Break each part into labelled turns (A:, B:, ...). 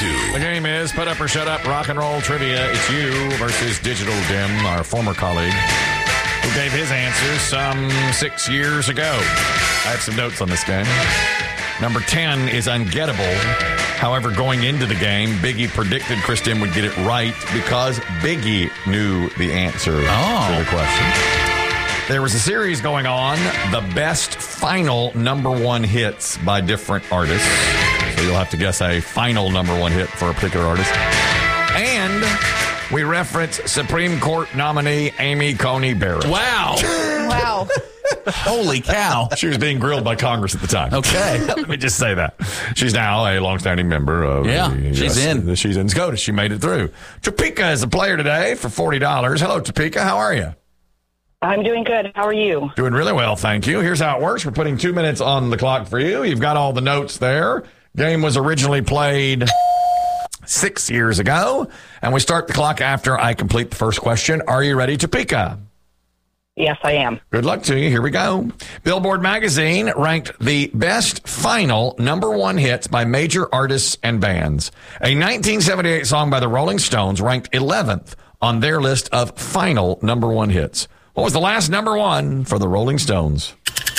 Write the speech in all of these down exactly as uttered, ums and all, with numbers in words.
A: to.
B: The game is Put Up or Shut Up Rock and Roll Trivia. It's you versus Digital Dim, our former colleague, who gave his answers some six years ago. I have some notes on this game. Number ten is Ungettable. However, going into the game, Biggie predicted Chris Dim would get it right because Biggie knew the answer
C: oh.
B: to the question. There was a series going on, the best final number one hits by different artists. So you'll have to guess a final number one hit for a particular artist. And we reference Supreme Court nominee Amy Coney Barrett.
C: Wow.
D: Wow.
C: Holy cow.
B: She was being grilled by Congress at the time.
C: Okay.
B: Let me just say that. She's now a longstanding member of
C: yeah,
B: the
C: she's
B: yes,
C: in.
B: She's in SCOTUS. She made it through. Topeka is a player today for forty dollars. Hello, Topeka. How are you?
E: I'm doing good. How are you?
B: Doing really well, thank you. Here's how it works. We're putting two minutes on the clock for you. You've got all the notes there. Game was originally played six years ago, and we start the clock after I complete the first question. Are you ready, Topeka?
E: Yes, I am.
B: Good luck to you. Here we go. Billboard magazine ranked the best final number one hits by major artists and bands. A nineteen seventy-eight song by the Rolling Stones ranked eleventh on their list of final number one hits. What was the last number one for the Rolling Stones?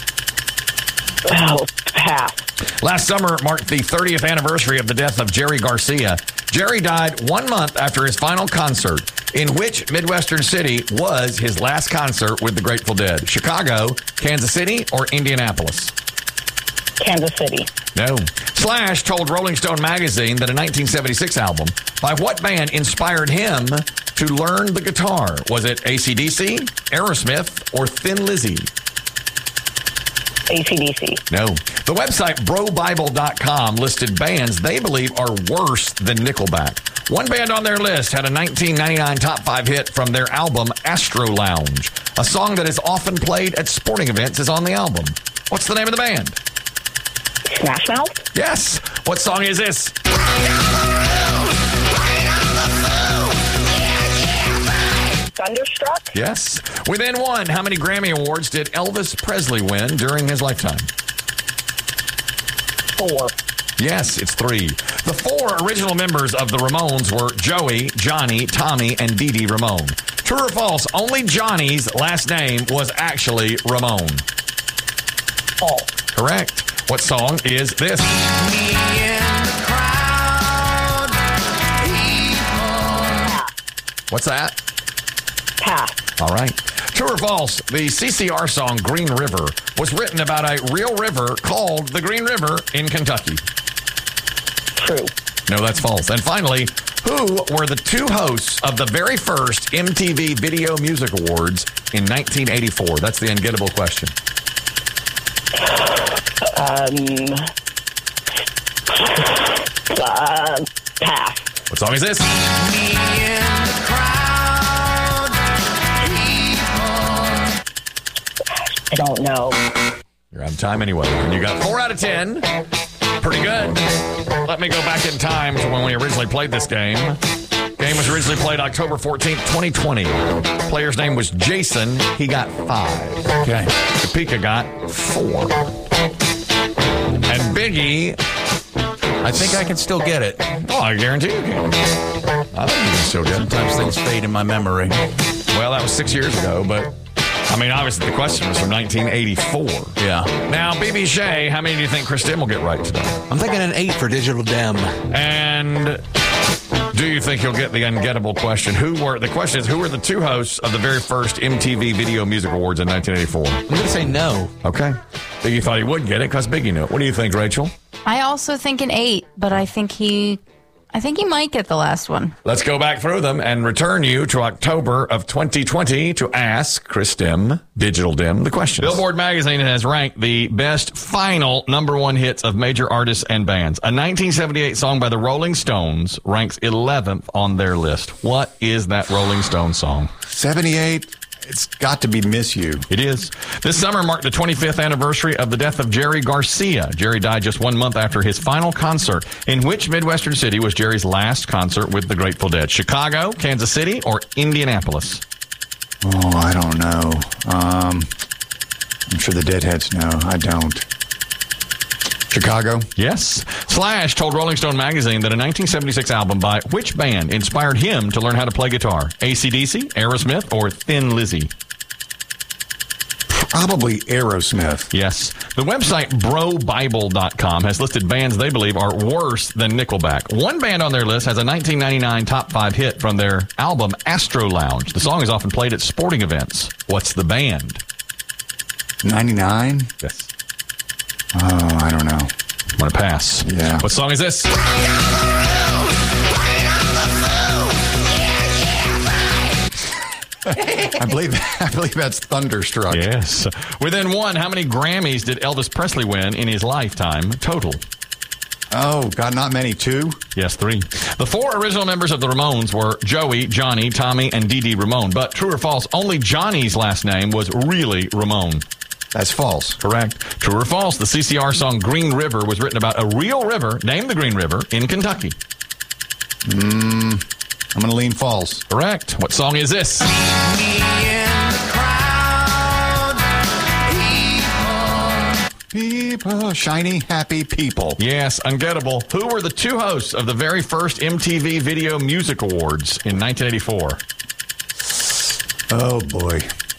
E: Oh, pass.
B: Last summer marked the thirtieth anniversary of the death of Jerry Garcia. Jerry died one month after his final concert. In which Midwestern city was his last concert with the Grateful Dead? Chicago, Kansas City, or Indianapolis?
E: Kansas City.
B: No. Slash told Rolling Stone magazine that a nineteen seventy-six album by what band inspired him to learn the guitar? Was it A C D C, Aerosmith, or Thin Lizzy?
E: A C D C.
B: No. The website bro bible dot com listed bands they believe are worse than Nickelback. One band on their list had a nineteen ninety-nine top five hit from their album Astro Lounge. A song that is often played at sporting events is on the album. What's the name of the band?
E: Smash Mouth?
B: Yes. What song is this?
E: Thunderstruck?
B: Yes. Within one, how many Grammy Awards did Elvis Presley win during his lifetime?
E: Four.
B: Yes, it's three. The four original members of the Ramones were Joey, Johnny, Tommy, and Dee Dee Ramone. True or false, only Johnny's last name was actually Ramone.
E: False.
B: Correct. What song is this? What's that?
E: Pass.
B: All right. True or false, the C C R song Green River was written about a real river called the Green River in Kentucky.
E: True.
B: No, that's false. And finally, who were the two hosts of the very first M T V Video Music Awards in nineteen eighty-four? That's the ungettable question.
E: Um. Uh, pass.
B: What song is this?
E: I don't know.
B: You're out of time anyway. And you got four out of ten. Pretty good. Let me go back in time to when we originally played this game. Game was originally played October fourteenth, twenty twenty. Player's name was Jason. He got five.
C: Okay.
B: Topeka got four. And Biggie,
C: I think I can still get it.
B: oh, I guarantee you can. I think you can still get it.
C: Sometimes things fade in my memory.
B: Well, that was six years ago, but I mean, obviously the question was from nineteen eighty-four.
C: Yeah.
B: Now, B B Shea, how many do you think Chris Dim will get right today?
C: I'm thinking an eight for Digital Dim.
B: And do you think he'll get the ungettable question? Who were the question is who were the two hosts of the very first M T V Video Music Awards in nineteen eighty-four?
C: I'm going to say no.
B: Okay. You thought he would get it because Biggie knew it. What do you think, Rachel?
D: I also think an eight, but I think he, I think he might get the last one.
B: Let's go back through them and return you to October of twenty twenty to ask Chris Dim, Digital Dim, the question. Billboard magazine has ranked the best final number one hits of major artists and bands. A nineteen seventy-eight song by the Rolling Stones ranks eleventh on their list. What is that Rolling Stones song?
F: seventy-eight. It's got to be Miss You.
B: It is. This summer marked the twenty-fifth anniversary of the death of Jerry Garcia. Jerry died just one month after his final concert. In which Midwestern city was Jerry's last concert with the Grateful Dead? Chicago, Kansas City, or Indianapolis?
F: Oh, I don't know. Um, I'm sure the Deadheads know. I don't. Chicago.
B: Yes. Slash told Rolling Stone magazine that a nineteen seventy-six album by which band inspired him to learn how to play guitar? A C D C, Aerosmith, or Thin Lizzy?
F: Probably Aerosmith.
B: Yes. The website bro bible dot com has listed bands they believe are worse than Nickelback. One band on their list has a nineteen ninety-nine top five hit from their album Astro Lounge. The song is often played at sporting events. What's the band?
F: ninety-nine?
B: Yes.
F: Oh, I don't know.
B: I'm going to pass.
F: Yeah.
B: What song is this?
F: I believe I believe that's Thunderstruck.
B: Yes. Within one, how many Grammys did Elvis Presley win in his lifetime total?
F: Oh, God, not many. Two?
B: Yes, three. The four original members of the Ramones were Joey, Johnny, Tommy, and Dee Dee Ramone. But true or false, only Johnny's last name was really Ramone.
F: That's false.
B: Correct. True or false, the C C R song Green River was written about a real river named the Green River in Kentucky.
F: Mm, I'm going to lean false.
B: Correct. What song is this?
F: People, shiny, happy people.
B: Yes, ungettable. Who were the two hosts of the very first M T V Video Music Awards in nineteen eighty-four?
F: Oh, boy.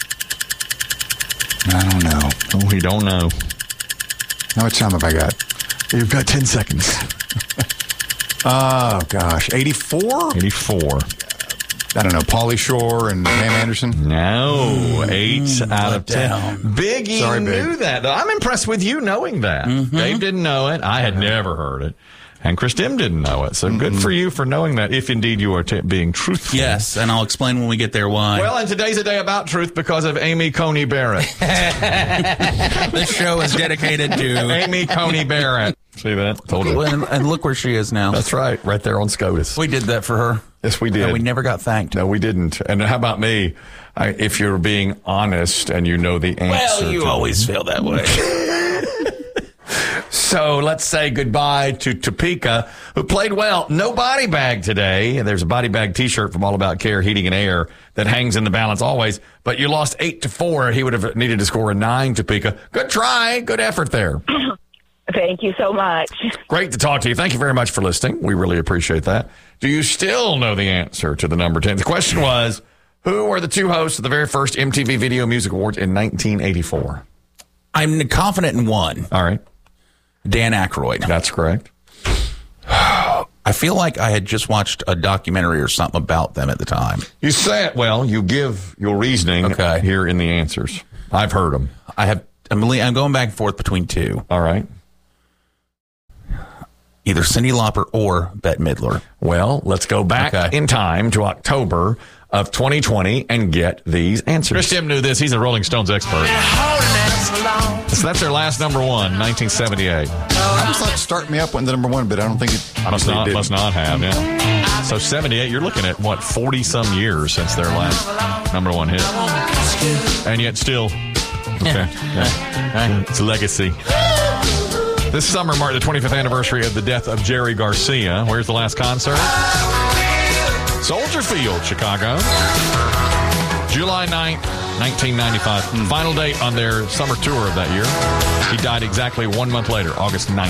F: I don't know.
B: Oh, we don't know.
F: How much time have I got?
B: You've got ten seconds.
F: Oh, gosh. eighty-four?
B: eighty-four.
F: I don't know. Pauly Shore and Pam Anderson?
B: No. Eight out of ten.
C: down.
B: Biggie
F: Sorry,
B: knew
F: Big.
B: that. I'm impressed with you knowing that.
C: Mm-hmm.
B: Dave didn't know it. I had never heard it. And Chris Dim didn't know it. So
F: Mm-hmm.
B: good for you for knowing that, if indeed you are t- being truthful.
C: Yes, and I'll explain when we get there why.
B: Well, and today's a day about truth because of Amy Coney Barrett.
C: This show is dedicated to...
B: Amy Coney Barrett. See that? Told you.
C: and, and look where she is now.
B: That's right. Right there on SCOTUS.
C: We did that for her.
B: Yes, we did.
C: And we never got thanked.
B: No, we didn't. And how about me? I, if you're being honest and you know the answer.
C: Well, you
B: to
C: always feel that way.
B: So let's say goodbye to Topeka, who played well. No body bag today. There's a body bag T-shirt from All About Care Heating and Air that hangs in the balance always. But you lost eight to four. He would have needed to score a nine, Topeka. Good try. Good effort there.
E: Thank you so much.
B: Great to talk to you. Thank you very much for listening. We really appreciate that. Do you still know the answer to the number ten? The question was, who were the two hosts of the very first M T V Video Music Awards in nineteen eighty-four?
C: I'm confident in one.
B: All right.
C: Dan Aykroyd.
B: That's correct.
C: I feel like I had just watched a documentary or something about them at the time.
B: You say it well. You give your reasoning
C: Okay.
B: here in the answers. I've heard them.
C: I have. I'm, le- I'm going back and forth between two.
B: All right.
C: Either Cyndi Lauper or Bette Midler.
B: Well, let's go back
C: Okay.
B: in time to October of twenty twenty and get these answers. Chris Tim knew this. He's a Rolling Stones expert. So that's their last number one, nineteen seventy-eight.
F: I always thought Start Me Up went to number one, but I don't think it
B: Must
F: honestly
B: not,
F: did.
B: must not have, yeah. So seventy-eight, you're looking at, what, forty-some years since their last number one hit. And yet still, okay, yeah. It's a legacy. This summer marked the twenty-fifth anniversary of the death of Jerry Garcia. Where's the last concert? Soldier Field, Chicago. July ninth, nineteen ninety-five. Final date on their summer tour of that year. He died exactly one month later, August ninth.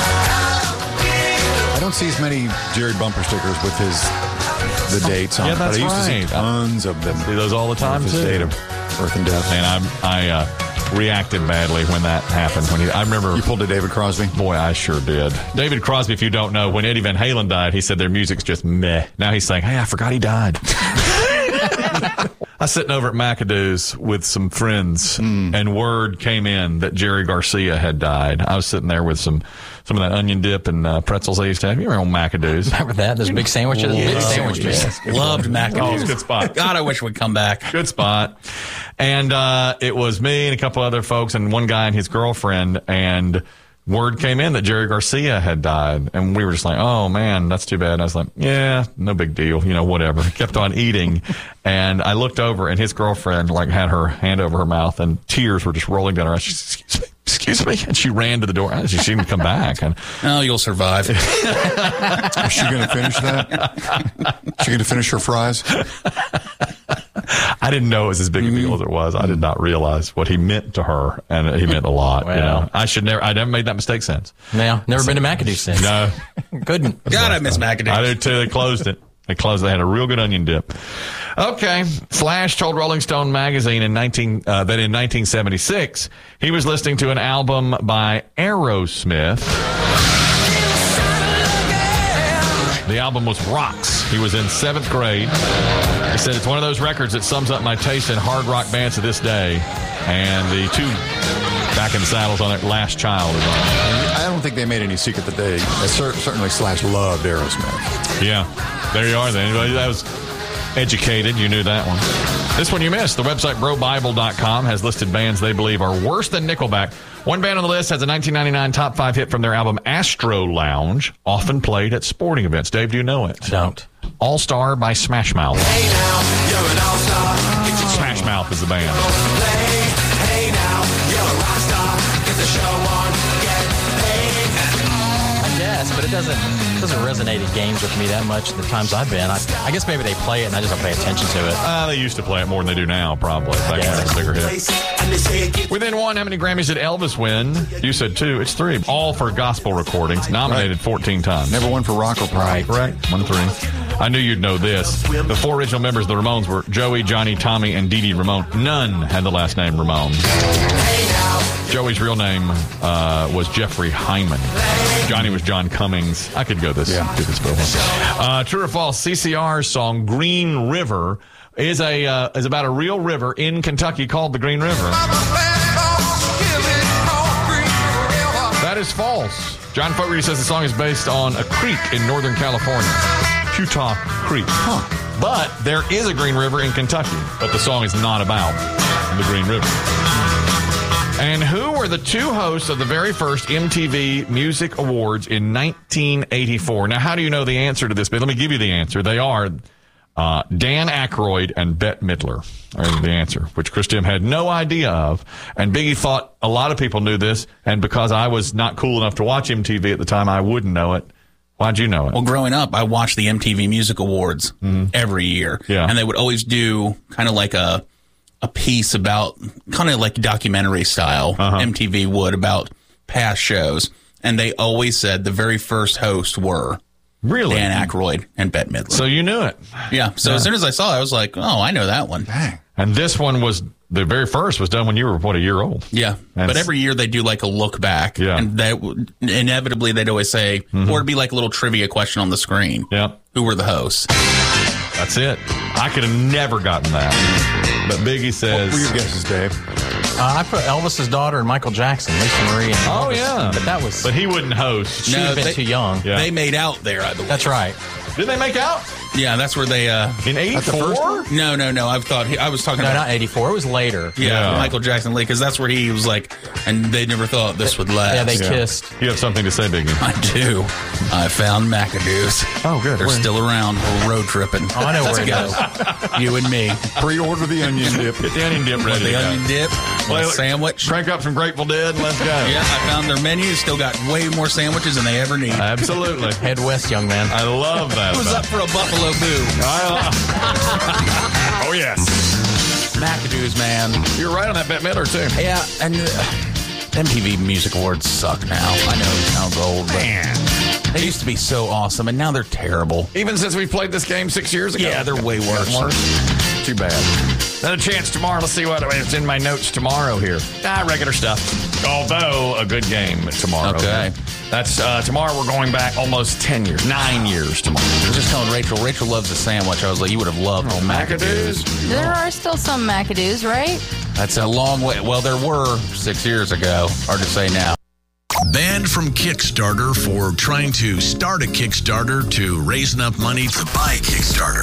F: I don't see as many Jerry bumper stickers with his the dates on
B: Yeah,
F: it,
B: that's
F: but I used
B: right.
F: to see tons of them.
B: See those all the time,
F: With his
B: too.
F: date of birth and death.
B: And I, I uh, reacted badly when that happened. When he, I remember,
F: You pulled a David Crosby?
B: boy, I sure did. David Crosby, if you don't know, when Eddie Van Halen died, he said their music's just meh. Now he's saying, hey, I forgot he died. I was sitting over at McAdoo's with some friends, and word came in that Jerry Garcia had died. I was sitting there with some some of that onion dip and uh, pretzels I used to have. You remember McAdoo's?
A: Remember that? Those big sandwiches?
B: Yeah.
A: Big sandwiches.
B: Yes.
C: Loved McAdoo's.
B: Oh, it's a good spot.
C: God, I wish we'd come back.
B: Good spot. And uh, it was me and a couple other folks and one guy and his girlfriend, and word came in that Jerry Garcia had died. And we were just like, oh, man, that's too bad. And I was like, yeah, no big deal. You know, whatever. Kept on eating. And I looked over, and his girlfriend, like, had her hand over her mouth, and tears were just rolling down her eyes. She said, excuse me. Excuse me. And she ran to the door. She didn't come back. And
C: Oh, you'll survive.
F: Is she going to finish that? Is she going to finish her fries?
B: I didn't know it was as big a deal as it was. I did not realize what he meant to her, and he meant a lot.
A: Well.
B: You know, I should never. I never made that mistake since.
A: Now, never been to McAdoo since.
B: No,
A: Couldn't.
C: God, I miss McAdoo.
B: I did too. They closed it. They closed. They had a real good onion dip. Okay, Slash told Rolling Stone magazine in nineteen uh, that in nineteen seventy-six he was listening to an album by Aerosmith. The album was Rocks. He was in seventh grade. He said, it's one of those records that sums up my taste in hard rock bands to this day. And the two back in the saddles on it, Last Child is on it.
F: I don't think they made any secret that they uh, cer- certainly Slash loved Aerosmith.
B: Yeah, there you are then. Anybody that was educated, you knew that one. This one you missed. The website bro bible dot com has listed bands they believe are worse than Nickelback. One band on the list has a nineteen ninety-nine top five hit from their album Astro Lounge, often played at sporting events. Dave, do you know it?
A: Don't.
B: All Star by Smash Mouth.
G: Hey now, you're an all-star.
B: Smash Mouth is the band.
G: Hey now, you're a rock star. Get the show on, get paid.
A: I guess, but it doesn't doesn't resonate in games with me that much the times I've been. I, I guess maybe they play it and I just don't pay attention to it.
B: Uh, they used to play it more than they do now, probably. Back when it was a bigger hit. Within one, how many Grammys did Elvis win? You said two. It's three. All for gospel recordings. Nominated
F: Right.
B: fourteen times.
F: Never one for rock or pop.
B: Correct. One, three. I knew you'd know this. The four original members of the Ramones were Joey, Johnny, Tommy, and Dee Dee Ramone. None had the last name Ramone. Joey's real name uh, was Jeffrey Hyman. Johnny was John Cummings. I could go this.
F: Yeah.
B: Do this for a while. Uh, True or false? C C R's song "Green River" is a uh, is about a real river in Kentucky called the Green River. That is false. John Fogerty says the song is based on a creek in Northern California, Utah Creek. Huh. But there is a Green River in Kentucky, but the song is not about the Green River. And who were the two hosts of the very first M T V Music Awards in nineteen eighty-four? Now, how do you know the answer to this? But let me give you the answer. They are uh, Dan Aykroyd and Bette Midler are the answer, which Chris Tim had no idea of. And Biggie thought a lot of people knew this, and because I was not cool enough to watch M T V at the time, I wouldn't know it. Why'd you know it?
C: Well, growing up, I watched the M T V Music Awards
B: Mm-hmm.
C: every year.
B: Yeah.
C: And they would always do kind of like a a piece about, kind of like documentary style,
B: Uh-huh.
C: M T V would, about past shows. And they always said the very first hosts were
B: Really?
C: Dan Aykroyd and Bette Midler.
B: So you knew it.
C: yeah. So as soon as I saw it, I was like, oh, I know that one.
F: Dang.
B: And this one was, the very first was done when you were, what, a year old?
C: Yeah.
B: And
C: but every year they do like a look back.
B: Yeah.
C: And that would, inevitably they'd always say, or it'd be like a little trivia question on the screen.
B: Yeah.
C: Who were the hosts?
B: That's it. I could have never gotten that. But Biggie says...
F: What were your guesses, Dave?
A: Uh, I put Elvis's daughter and Michael Jackson, Lisa Marie. And
B: Oh,
A: Elvis.
B: yeah.
A: But that was,
B: But he wouldn't host.
A: she'd
C: No,
A: have been
C: they-
A: too young.
B: Yeah.
C: They made out there, I believe.
A: That's right.
B: Did they make out?
C: Yeah, that's where they. Uh,
B: In
F: the first
B: eighty-four?
F: one?
C: no, no, no. I thought he, I was talking
A: No,
C: about
A: not eighty-four. It was later.
C: yeah,
B: Yeah.
C: Michael Jackson Lee, because that's where he was like, and they never thought this would last.
A: Yeah, they
B: Yeah.
A: kissed.
B: You have something to say, Biggie.
C: I do. I found McAdoo's.
B: Oh, good.
C: They're
B: Where?
C: still around. We're road tripping.
A: Oh, I know
C: Let's
A: where it
C: go. You and me.
F: Pre-order the onion dip.
B: Get the onion dip ready.
C: The
B: to go.
C: onion dip,
B: Well,
C: a sandwich.
B: Crank up some Grateful Dead and let's go.
C: Yeah, I found their menu. Still got way more sandwiches than they ever need.
B: Absolutely.
A: Head west, young man.
B: I love that.
C: Who's
B: about
C: up for a Buffalo Boo?
B: I love- oh, yes.
C: McAdoo's, man.
B: You're right on that Bette Midler, too.
C: Yeah, and uh, M T V Music Awards suck now. I know it sounds old, but
B: Man.
C: they used to be so awesome, and now they're terrible.
B: Even since we played this game six years ago.
C: Yeah, they're way worse.
B: Worse. Too bad. Another chance tomorrow. Let's see what is in my notes tomorrow here. Ah, regular stuff. Although a good game tomorrow.
C: Okay.
B: That's uh, tomorrow. We're going back almost ten years, nine years tomorrow.
C: I was just telling Rachel. Rachel loves the sandwich. I was like, you would have loved
B: Oh,
C: McAdoo's.
B: McAdoo's.
D: There are still some McAdoo's, right?
C: That's a long way. Well, there were six years ago. Hard to say now.
H: Banned from Kickstarter for trying to start a Kickstarter to raise enough money to buy a Kickstarter.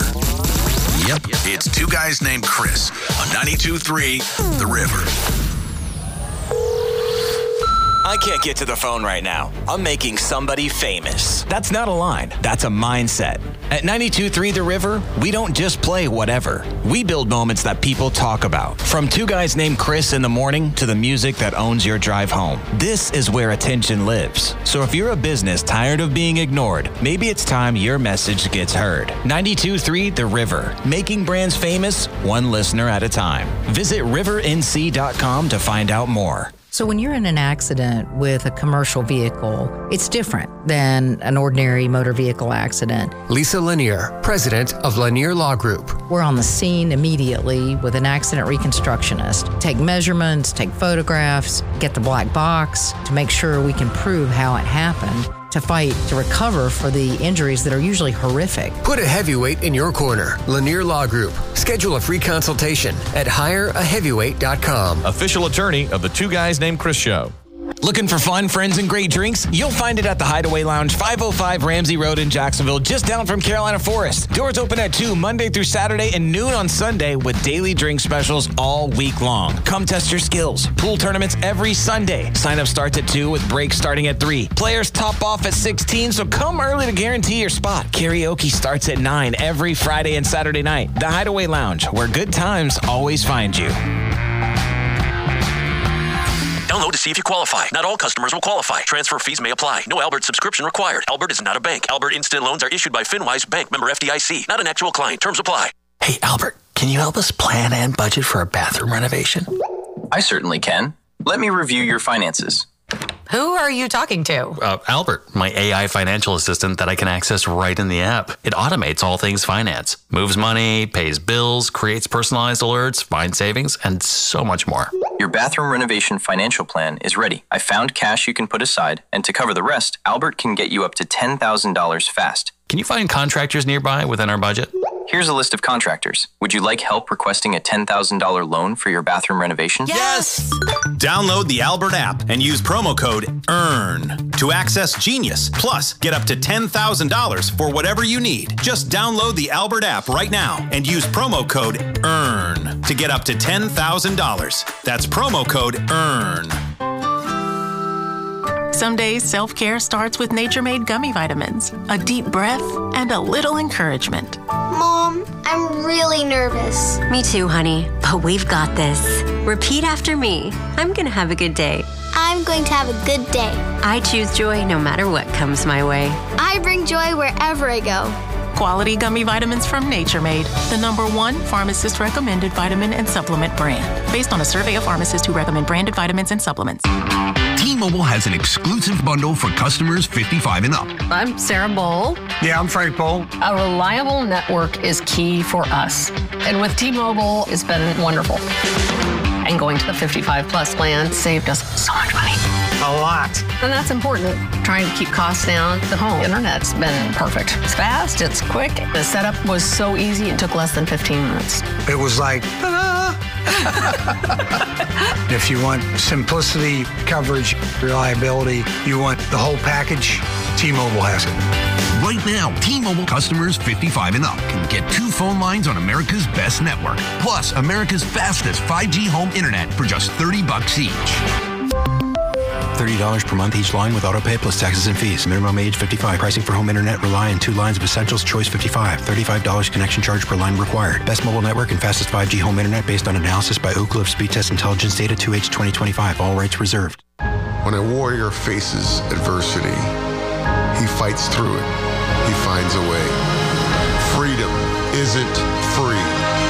H: Yep, it's two guys named Chris on ninety-two point three The River.
I: I can't get to the phone right now. I'm making somebody famous. That's not a line. That's a mindset. At ninety-two point three The River, we don't just play whatever. We build moments that people talk about. From two guys named Chris in the morning to the music that owns your drive home. This is where attention lives. So if you're a business tired of being ignored, maybe it's time your message gets heard. ninety-two point three The River. Making brands famous, one listener at a time. Visit river n c dot com to find out more.
J: So when you're in an accident with a commercial vehicle, it's different than an ordinary motor vehicle accident.
K: Lisa Lanier, president of Lanier Law Group.
J: We're on the scene immediately with an accident reconstructionist. Take measurements, take photographs, get the black box to make sure we can prove how it happened, to fight to recover for the injuries that are usually horrific.
K: Put a heavyweight in your corner. Lanier Law Group. Schedule a free consultation at hire a heavyweight dot com.
B: Official attorney of the Two Guys Named Chris show.
I: Looking for fun, friends, and great drinks? You'll find it at the Hideaway Lounge, five oh five Ramsey Road in Jacksonville, just down from Carolina Forest. Doors open at two Monday through Saturday and noon on Sunday with daily drink specials all week long. Come test your skills. Pool tournaments every Sunday. Sign up starts at two with breaks starting at three. Players top off at sixteen, so come early to guarantee your spot. Karaoke starts at nine every Friday and Saturday night. The Hideaway Lounge, where good times always find you.
L: Download to see if you qualify. Not all customers will qualify. Transfer fees may apply. No Albert subscription required. Albert is not a bank. Albert Instant Loans are issued by FinWise Bank, member F D I C. Not an actual client. Terms apply.
M: Hey, Albert, can you help us plan and budget for a bathroom renovation?
N: I certainly can. Let me review your finances.
O: Who are you talking to?
M: Uh, Albert, my A I financial assistant that I can access right in the app. It automates all things finance, moves money, pays bills, creates personalized alerts, finds savings, and so much more.
N: Your bathroom renovation financial plan is ready. I found cash you can put aside, and to cover the rest, Albert can get you up to ten thousand dollars fast.
M: Can you find contractors nearby within our budget?
N: Here's a list of contractors. Would you like help requesting a ten thousand dollars loan for your bathroom renovation?
P: Yes! Download the Albert app and use promo code EARN to access Genius. Plus, get up to ten thousand dollars for whatever you need. Just download the Albert app right now and use promo code EARN to get up to ten thousand dollars. That's promo code EARN.
Q: Some days, self-care starts with Nature-Made gummy vitamins, a deep breath, and a little encouragement.
R: Mom, I'm really nervous.
S: Me too, honey, but we've got this. Repeat after me. I'm going to have a good day.
R: I'm going to have a good day.
S: I choose joy no matter what comes my way.
R: I bring joy wherever I go.
Q: Quality gummy vitamins from Nature Made, the number one pharmacist-recommended vitamin and supplement brand, based on a survey of pharmacists who recommend branded vitamins and supplements.
H: T-Mobile has an exclusive bundle for customers fifty-five and up.
T: I'm Sarah Bowl.
U: Yeah, I'm Frank Bowl.
T: A reliable network is key for us. And with T-Mobile, it's been wonderful. And going to the fifty-five plus plan saved us so much money.
U: A lot.
T: And that's important. Trying to keep costs down. The home internet's been perfect. It's fast, it's quick. The setup was so easy, it took less than fifteen minutes.
U: It was like, ta-da! If you want simplicity, coverage, reliability, you want the whole package, T-Mobile has it.
H: Right now, T-Mobile customers fifty-five and up can get two phone lines on America's best network, plus America's fastest five G home internet for just thirty bucks each.
V: thirty dollars per month each line with autopay plus taxes and fees. Minimum age fifty-five. Pricing for home internet rely on two lines of essentials. Choice fifty-five. thirty-five dollars connection charge per line required. Best mobile network and fastest five G home internet based on analysis by Oak Cliff Speed Test Intelligence Data two H twenty twenty-five. All rights reserved.
W: When a warrior faces adversity, he fights through it. He finds a way. Freedom isn't free.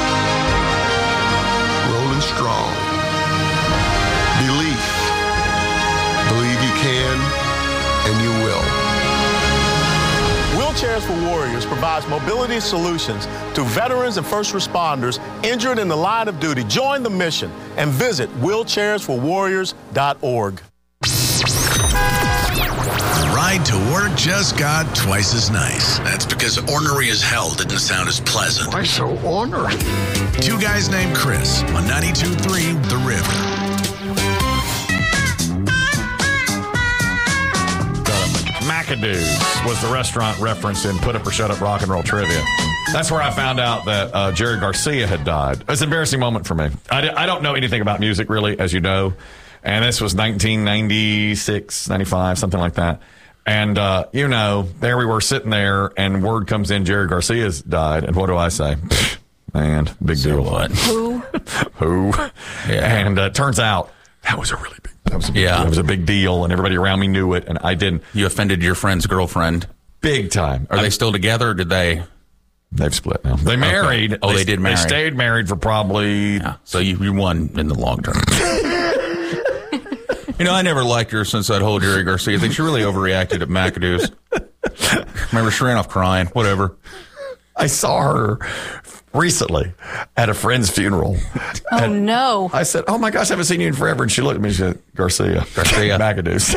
W: Rolling strong. Belief. Believe you can, and you will.
X: Wheelchairs for Warriors provides mobility solutions to veterans and first responders injured in the line of duty. Join the mission and visit wheelchairs for warriors dot org.
H: The ride to work just got twice as nice. That's because ornery as hell didn't sound as pleasant.
U: Why so ornery?
H: Two Guys Named Chris on ninety-two point three The River.
B: McAdoo's was the restaurant reference in Put Up or Shut Up Rock and Roll Trivia. That's where I found out that uh, Jerry Garcia had died. It's an embarrassing moment for me. I, d- I don't know anything about music, really, as you know. And this was nineteen ninety-six, ninety-five, something like that. And, uh, you know, there we were sitting there, and word comes in Jerry Garcia's died. And what do I say? Man, big deal.
C: What?
D: Who?
B: Who?
C: Yeah.
B: And uh, turns out that was a really big, that was a big,
C: Yeah.
B: that was a big deal, and everybody around me knew it, and I didn't.
C: You offended your friend's girlfriend.
B: Big time.
C: Are
B: I,
C: they still together, or did they?
B: They've split now. They married.
C: Okay. Oh, they, they did marry.
B: They stayed married for probably.
C: Yeah. So you, you won in the long term. You know, I never liked her since that whole Jerry Garcia thing. She really overreacted at McAdoo's. Remember, she ran off crying. Whatever.
B: I saw her recently at a friend's funeral.
D: Oh, no.
B: I said, oh, my gosh, I haven't seen you in forever. And she looked at me and she said, Garcia.
C: Garcia.
B: McAdoo's.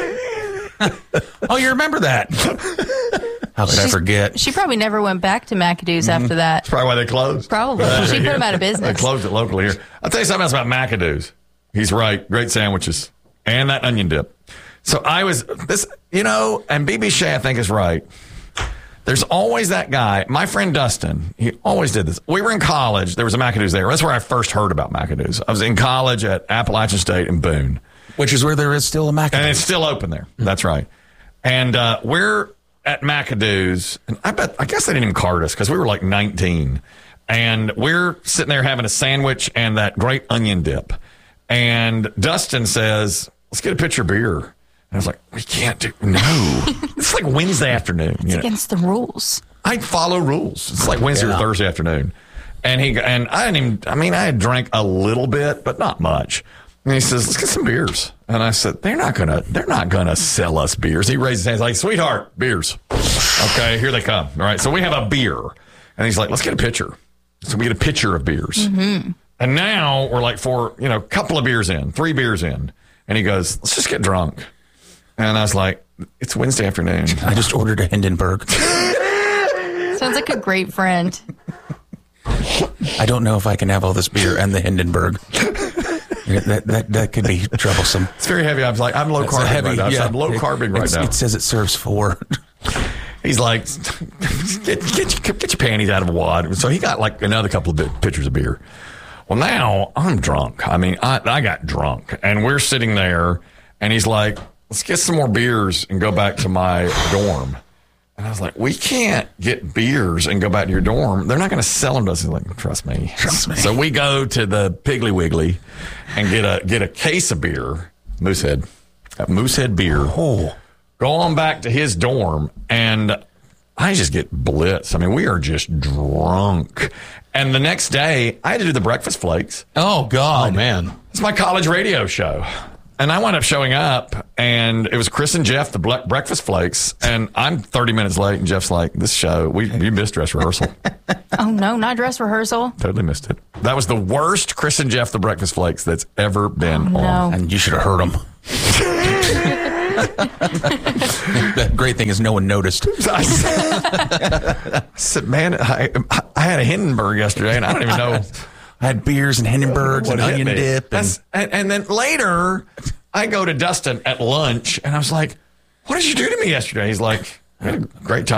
C: Oh, you remember that? How could I
D: She's-
C: forget?
D: She probably never went back to McAdoo's after that.
B: That's probably why they closed.
D: Probably. She put them out of business.
B: They closed it locally here. I'll tell you something else about McAdoo's. He's right. Great sandwiches. And that onion dip. So I was, this, you know, and B B Shea, I think, is right. There's always that guy. My friend Dustin, he always did this. We were in college. There was a McAdoo's there. That's where I first heard about McAdoo's. I was in college at Appalachian State in Boone.
C: Which is where there is still a McAdoo's.
B: And it's still open there. That's right. And uh, we're at McAdoo's. And I bet, I guess they didn't even card us because we were like nineteen. And we're sitting there having a sandwich and that great onion dip. And Dustin says, let's get a pitcher of beer. And I was like, we can't do, no. It's like Wednesday afternoon.
D: It's
B: you know?
D: against the rules.
B: I follow rules. It's like Wednesday
C: Yeah.
B: or Thursday afternoon. And he and I didn't even, I mean, I had drank a little bit, but not much. And he says, let's get some beers. And I said, they're not going to, they're not going to sell us beers. He raised his hands like, sweetheart, beers. Okay, here they come. All right. So we have a beer. And he's like, let's get a pitcher. So we get a pitcher of beers.
D: Mm-hmm.
B: And now we're like four, you know, a couple of beers in, three beers in. And he goes, let's just get drunk. And I was like, it's Wednesday afternoon.
C: I just ordered a Hindenburg.
D: Sounds like a great friend.
C: I don't know if I can have all this beer and the Hindenburg. that, that that could be troublesome.
B: It's very heavy. I was like, I'm low
C: That's a
B: carbing
C: heavy,
B: right now.
C: yeah.
B: So I'm low carbing right
C: It's-
B: now.
C: It says it serves four.
B: He's like, get, get, your, get your panties out of a wad. So he got like another couple of bit, pitchers of beer. Well, now I'm drunk. I mean, I, I got drunk. And we're sitting there, and he's like, let's get some more beers and go back to my dorm. And I was like, we can't get beers and go back to your dorm. They're not going to sell them to us. He's like, trust me.
C: Trust me.
B: So we go to the Piggly Wiggly and get a get a case of beer, Moosehead, uh, Moosehead beer.
C: Oh.
B: Go on back to his dorm, and I just get blitzed. I mean, we are just drunk. And the next day, I had to do the breakfast flakes.
C: Oh, God.
B: Oh, man. It's my college radio show. And I wound up showing up, and it was Chris and Jeff, the ble- breakfast flakes. And I'm thirty minutes late, and Jeff's like, this show, we you missed dress rehearsal.
D: Oh, no, not dress rehearsal.
B: Totally missed it. That was the worst Chris and Jeff, the breakfast flakes, that's ever been
D: Oh,
B: on.
D: no.
C: And you should have heard them. The great thing is no one noticed.
B: I said, man, I, I had a Hindenburg yesterday, and I don't even know.
C: I had beers and Hindenburgs
B: what
C: and
B: hit
C: onion
B: me.
C: dip. And,
B: That's- And, and then later, I go to Dustin at lunch, and I was like, what did you do to me yesterday? He's like, I had a great time.